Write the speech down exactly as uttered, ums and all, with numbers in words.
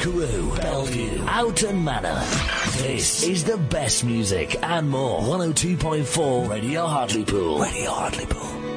Crew, Bellevue, Oughton Manor. This is the best music and more. one oh two point four Radio Hartlepool. Radio Hartlepool.